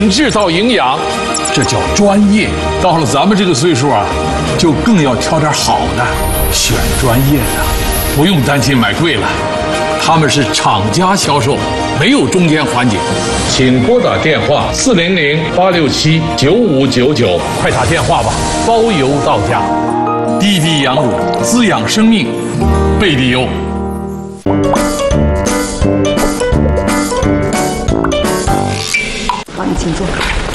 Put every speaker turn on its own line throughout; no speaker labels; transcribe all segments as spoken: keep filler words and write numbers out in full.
制造营养，
这叫专业。到了咱们这个岁数啊，就更要挑点好的，选专业的，不用担心买贵了。他们是厂家销售，没有中间环节。
请拨打电话四零零八六七九五九九，快打电话吧，包邮到家。
滴滴羊乳，滋养生命，贝利优。
好，你请坐。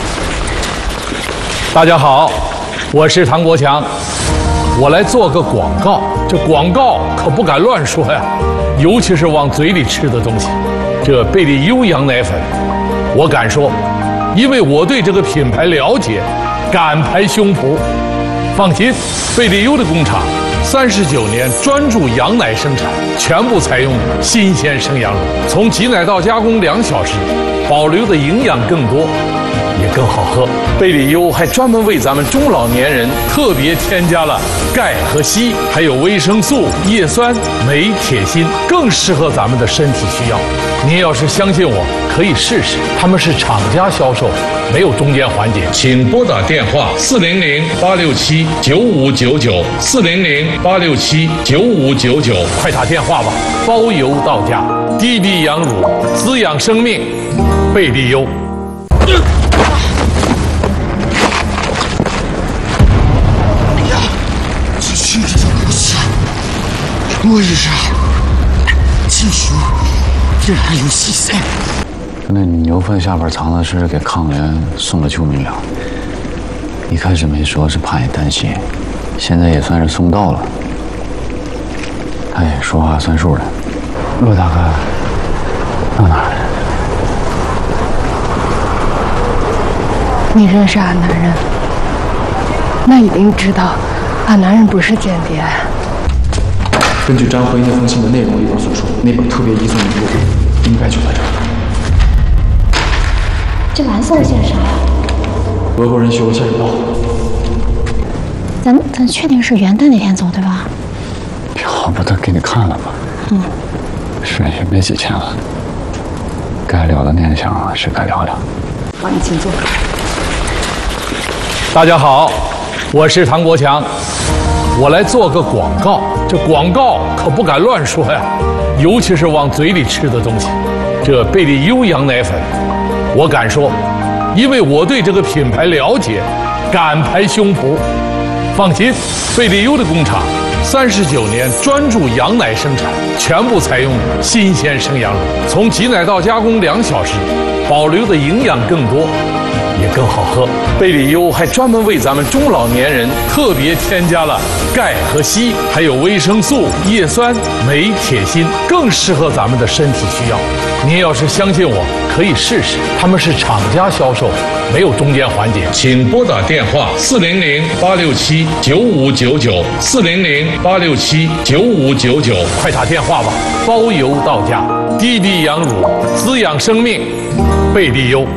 大家好，我是唐国强，我来做个广告。这广告可不敢乱说呀，尤其是往嘴里吃的东西。这贝利优羊奶粉，我敢说，因为我对这个品牌了解，敢拍胸脯。放心，贝利优的工厂三十九年专注羊奶生产，全部采用新鲜生羊乳，从挤奶到加工两小时，保留的营养更多，也更好喝。贝利优还专门为咱们中老年人特别添加了钙和硒，还有维生素、叶酸、镁、铁、锌，更适合咱们的身体需要。您要是相信我，可以试试。他们是厂家销售，没有中间环节。请拨打电话四零零八六七九五九九，四零零八六七九五九九，快打电话吧，包邮到家。滴滴羊乳，滋养生命，贝利优。
继续这种东西，我也是继续仍然有细碎。
那你牛粪下边藏的是给抗联送的救命粮，一开始没说是怕你担心，现在也算是送到了。哎，说话算数的，骆大哥到哪儿了？
你认识俺男人，那一定知道俺男人不是间谍。
根据张辉那封信的内容里边所说，那本特别移送的物品应该就在这儿。
这蓝色的线是啥呀？
俄国人修的下水道。
咱咱确定是元旦那天走对吧？
要不都给你看了吧？
嗯。
是也没几千了，该聊的念想是该聊聊。
好，你请坐。
大家好，我是唐国强，我来做个广告。这广告可不敢乱说呀，尤其是往嘴里吃的东西。这贝利优羊奶粉，我敢说，因为我对这个品牌了解，敢拍胸脯。放心，贝利优的工厂三十九年专注羊奶生产，全部采用新鲜生羊乳，从挤奶到加工两小时，保留的营养更多，也更好喝。贝利优还专门为咱们中老年人特别添加了钙和硒，还有维生素、叶酸、镁、铁、锌，更适合咱们的身体需要。您要是相信我，可以试试。他们是厂家销售，没有中间环节。请拨打电话四零零八六七九五九九，四零零八六七九五九九，快打电话吧，包邮到家。滴滴羊乳，滋养生命，贝利优。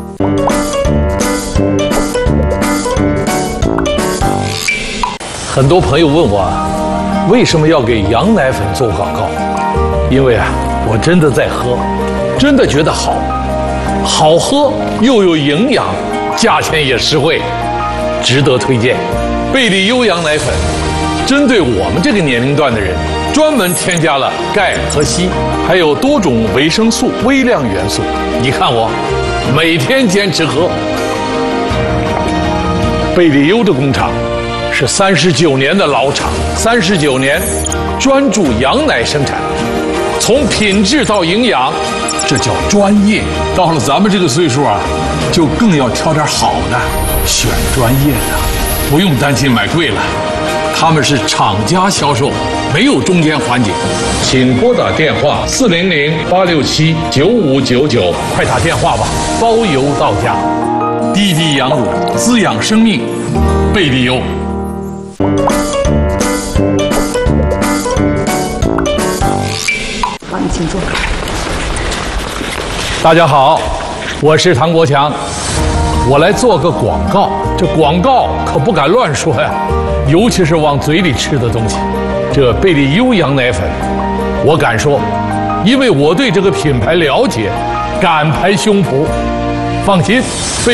很多朋友问我，为什么要给羊奶粉做广告？因为啊，我真的在喝，真的觉得好，好喝又有营养，价钱也实惠，值得推荐。贝利优羊奶粉针对我们这个年龄段的人，专门添加了钙和硒，还有多种维生素、微量元素。你看我每天坚持喝。贝利优的工厂是三十九年的老厂，三十九年专注羊奶生产，从品质到营养，
这叫专业。到了咱们这个岁数啊，就更要挑点好的，选专业的，不用担心买贵了。他们是厂家销售，没有中间环节。
请拨打电话四零零八六七九五九九，快打电话吧，包邮到家。
滴滴羊乳，滋养生命，贝利优。
好，你请坐。
大家好，我是唐国强，我来做个广告。这广告可不敢乱说呀，尤其是往嘴里吃的东西。这贝利优羊奶粉，我敢说，因为我对这个品牌了解，敢拍胸脯。 放心。